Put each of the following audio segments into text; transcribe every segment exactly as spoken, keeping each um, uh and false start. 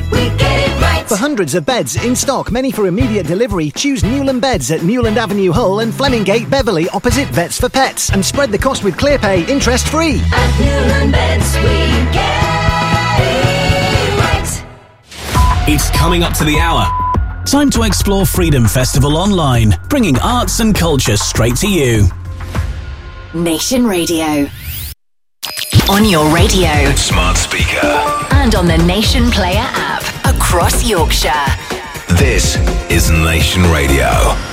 we get it right. For hundreds of beds in stock, many for immediate delivery, choose Newland Beds at Newland Avenue Hull and Flemingate Beverley opposite Vets for Pets. And spread the cost with ClearPay interest free. At Newland Beds, we get it right. It's coming up to the hour. Time to explore Freedom Festival online, bringing arts and culture straight to you. Nation Radio. On your radio. Smart speaker. And on the Nation Player app. Across Yorkshire. This is Nation Radio.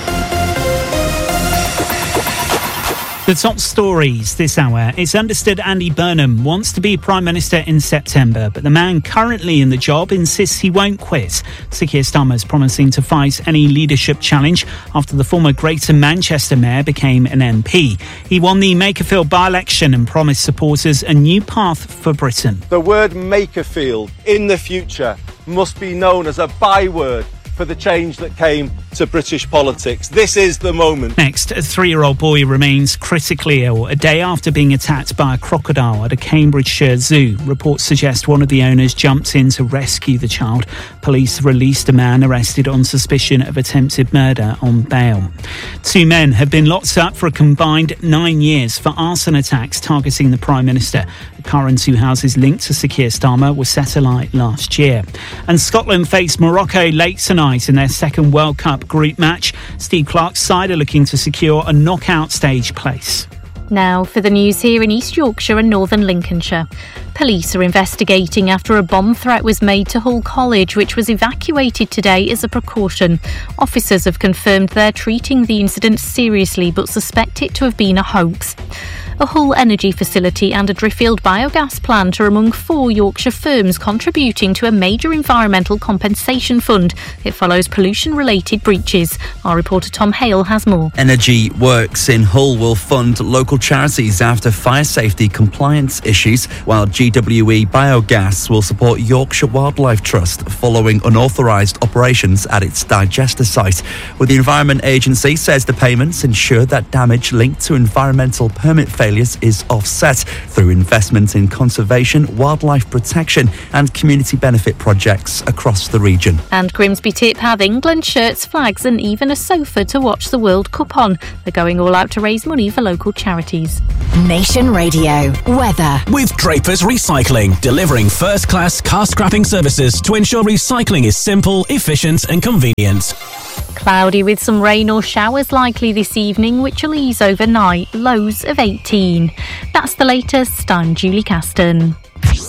The top stories this hour. It's understood Andy Burnham wants to be Prime Minister in September, but the man currently in the job insists he won't quit. Sir Keir Starmer is promising to fight any leadership challenge after the former Greater Manchester Mayor became an M P. He won the Makerfield by-election and promised supporters a new path for Britain. The word Makerfield in the future must be known as a byword for the change that came to British politics. This is the moment. Next, a three-year-old boy remains critically ill a day after being attacked by a crocodile at a Cambridgeshire zoo. Reports suggest one of the owners jumped in to rescue the child. Police released a man arrested on suspicion of attempted murder on bail. Two men have been locked up for a combined nine years for arson attacks targeting the Prime Minister. The car and two houses linked to Sir Keir Starmer were set alight last year. And Scotland face Morocco late tonight in their second World Cup group match. Steve Clarke's side are looking to secure a knockout stage place. Now for the news here in East Yorkshire and Northern Lincolnshire. Police are investigating after a bomb threat was made to Hull College, which was evacuated today as a precaution. Officers have confirmed they're treating the incident seriously but suspect it to have been a hoax. A Hull energy facility and a Driffield biogas plant are among four Yorkshire firms contributing to a major environmental compensation fund. It follows pollution-related breaches. Our reporter Tom Hale has more. Energy Works in Hull will fund local charities after fire safety compliance issues, while G W E Biogas will support Yorkshire Wildlife Trust following unauthorised operations at its digester site. Well, the Environment Agency says the payments ensure that damage linked to environmental permit failures is offset through investment in conservation, wildlife protection and community benefit projects across the region. And Grimsby Tip have England shirts, flags and even a sofa to watch the World Cup on. They're going all out to raise money for local charities. Nation Radio. Weather. With Draper's Recycling, delivering first-class car scrapping services to ensure recycling is simple, efficient and convenient. Cloudy with some rain or showers likely this evening, which will ease overnight, lows of eighteen. That's the latest. I'm Julie Caston.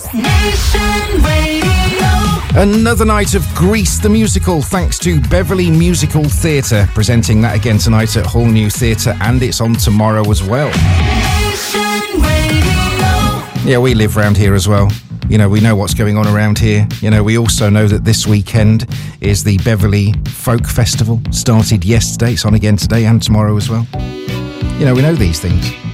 Nation Radio. Another night of Grease the Musical, thanks to Beverley Musical Theatre, presenting that again tonight at Hull New Theatre, and it's on tomorrow as well. Nation Radio. Yeah, we live round here as well. You know, we know what's going on around here. You know, we also know that this weekend is the Beverley Folk Festival. Started yesterday, it's on again today and tomorrow as well. You know, we know these things.